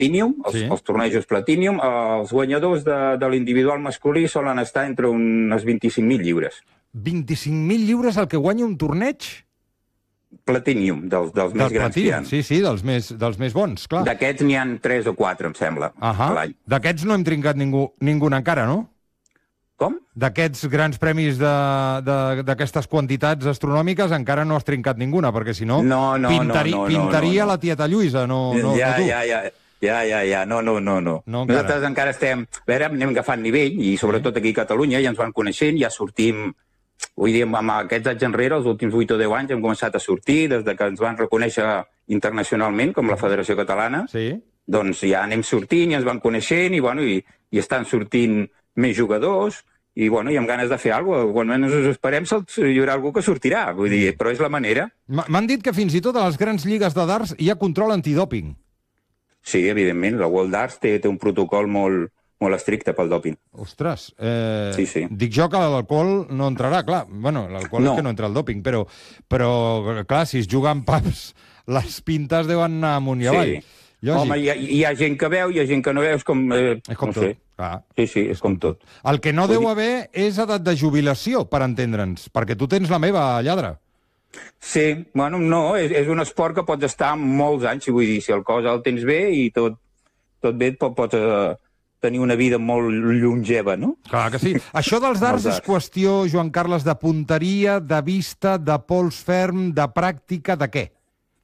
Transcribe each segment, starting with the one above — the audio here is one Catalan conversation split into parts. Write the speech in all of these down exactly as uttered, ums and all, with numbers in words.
Platinum, els, Sí. els tornejos Platinum, els guanyadors de, de l'individual masculí solen estar entre unes vint-i-cinc mil lliures. vint-i-cinc mil lliures el que guanya un torneig? Platinum, dels, dels més Del grans que hi ha. Platinum, sí, sí, dels més, dels més bons, clar. D'aquests n'hi ha tres o quatre, em sembla, Ahà. a l'any. D'aquests no hem trincat ningú, ningú encara, no? Com? D'aquests grans premis de- de- d'aquestes quantitats astronòmiques encara no has trincat ninguna, perquè si no, No, no, pintari, no, no, no, pintaria no, no. la tieta Lluïsa, no, no, ja, no tu. ja, ja, ja, ja, ja, no, no, no, no. No, encara. Nosaltres encara estem, a veure, anem agafant nivell, i sobretot aquí a Catalunya ja ens van coneixent, ja sortim, vull dir, amb aquests anys enrere, els últims vuit o deu anys, hem començat a sortir, des de que ens van reconèixer internacionalment, com la Federació Catalana, Sí. doncs ja anem sortint i ens van coneixent, i, bueno, i, i estan sortint més jugadors, i, bueno, i amb ganes de fer alguna cosa. Quan menys us esperem, hi haurà algú que sortirà, vull dir, però és la manera. M- M'han dit que fins i tot a les grans lligues de darts hi ha control antidòping. Sí, evidentment, la World Darts té, té un protocol molt, molt estricte pel dòping. Ostres, eh, Sí, sí. dic jo que l'alcohol no entrarà, clar. Bueno, l'alcohol No. és que no entra al dòping, però, però clar, si es juga en pubs, les pintes deuen anar amunt i avall. Sí. Lògic. Home, hi ha, hi ha gent que veu, hi ha gent que no veu, és com... Eh, És com no tot. sé. Clar. Sí, sí, és com tot. El que no Vull deu dir- haver és edat de jubilació, per entendre'ns, perquè tu tens la meva, lladre. Sí, bueno, no, és, és un esport que pots estar molts anys, si vull dir, si el cos el tens bé i tot, tot bé, pot, pots eh, tenir una vida molt longeva, no? Clar que sí. Això dels darts Els és darts. qüestió, Joan Carles, de punteria, de vista, de pols ferm, de pràctica, de què?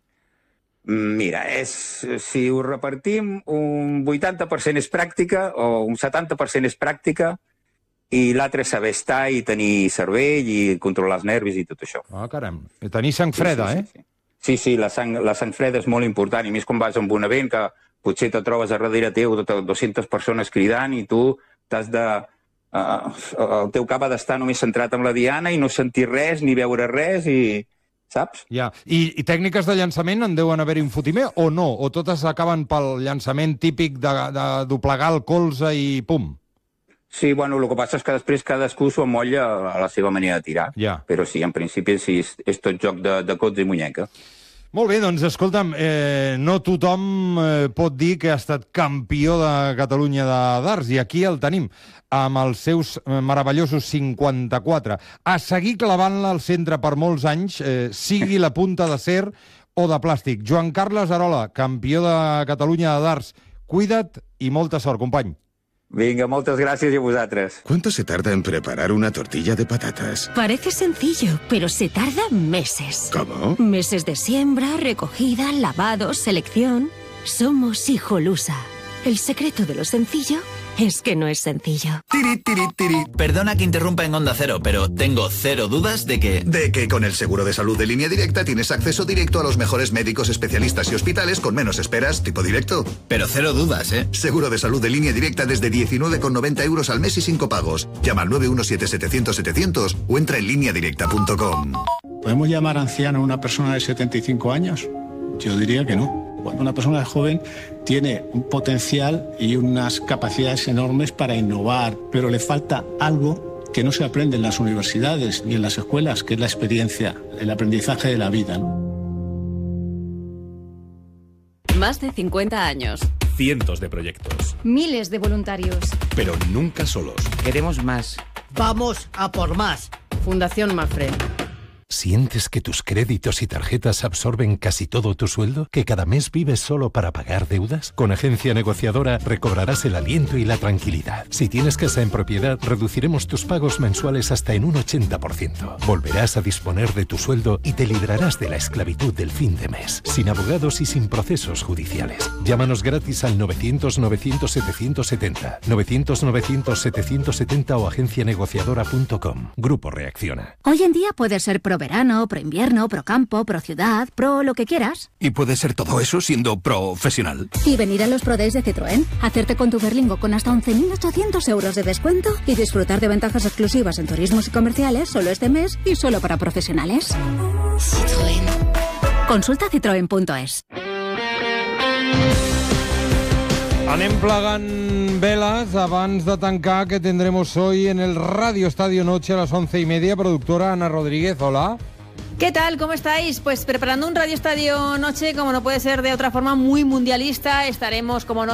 Mira, és, si ho repartim, un vuitanta per cent és pràctica o un setanta per cent és pràctica i l'altre és saber estar i tenir cervell i controlar els nervis i tot això. Ah, caram. Tenir sang freda, sí, eh? sí, sí. Sí, sí, la sang, la sang freda és molt important, i més quan vas a un event que potser te trobes a darrere teu dues-centes persones cridant i tu t'has de... Uh, el teu cap ha d'estar només centrat en la diana i no sentir res ni veure res i... Saps? Ja. I, I tècniques de llançament en deuen haver infotimer o no? O totes acaben pel llançament típic de, de doblegar el colze i pum? Sí, bueno, el que passa és que després cadascú s'ho amolla a la seva manera de tirar. Ja. Però sí, en principi sí, és, és tot joc de, de cots i muñeca. Molt bé, doncs escolta'm, eh, no tothom eh, pot dir que ha estat campió de Catalunya de darts, i aquí el tenim, amb els seus eh, meravellosos cinquanta-quatre. A seguir clavant-la al centre per molts anys, eh, sigui la punta d'acer o de plàstic. Joan Carles Arola, campió de Catalunya de darts, cuida't i molta sort, company. Vinga, moltes gràcies i a vosaltres. ¿Cuánto se tarda en preparar una tortilla de patatas? Parece sencillo, pero se tarda meses. ¿Cómo? Meses de siembra, recogida, lavado, selección. Somos Hijolusa. El secreto de lo sencillo es que no es sencillo. Tiri, tiri, tiri. Perdona que interrumpa en Onda Cero, pero tengo cero dudas de que... De que con el seguro de salud de Línea Directa tienes acceso directo a los mejores médicos, especialistas y hospitales con menos esperas, tipo directo. Pero cero dudas, ¿eh? Seguro de salud de Línea Directa desde diecinueve con noventa euros al mes y sin copagos. Llama al nueve uno siete setecientos setecientos o entra en línea directa punto com. ¿Podemos llamar anciano a una persona de setenta y cinco años? Yo diría que no. Cuando una persona joven tiene un potencial y unas capacidades enormes para innovar, pero le falta algo que no se aprende en las universidades ni en las escuelas, que es la experiencia, el aprendizaje de la vida, ¿no? Más de cincuenta años. Cientos de proyectos, Miles de voluntarios. pero nunca solos. Queremos más. Vamos a por más. Fundación Mafre. ¿Sientes que tus créditos y tarjetas absorben casi todo tu sueldo? ¿Que cada mes vives solo para pagar deudas? Con Agencia Negociadora recobrarás el aliento y la tranquilidad. Si tienes casa en propiedad, reduciremos tus pagos mensuales hasta en un ochenta por ciento. Volverás a disponer de tu sueldo y te librarás de la esclavitud del fin de mes, sin abogados y sin procesos judiciales. Llámanos gratis al novecientos novecientos setecientos setenta, novecientos novecientos setecientos setenta o agencia negociadora punto com. Grupo Reacciona. Hoy en día puedes ser pro verano, pro invierno, pro campo, pro ciudad, pro lo que quieras. Y puede ser todo eso siendo profesional. Y venir a los Pro Days de Citroën, hacerte con tu Berlingo con hasta once mil ochocientos euros de descuento y disfrutar de ventajas exclusivas en turismos y comerciales solo este mes y solo para profesionales. Citroën. Consulta citroen punto es. Anem plegant veles abans de tancar, que tendremos hoy en el Radio Estadio Noche a las once y media. Productora Ana Rodríguez, hola. ¿Qué tal? ¿Cómo estáis? Pues preparando un Radio Estadio Noche, como no puede ser de otra forma, muy mundialista. Estaremos, como no,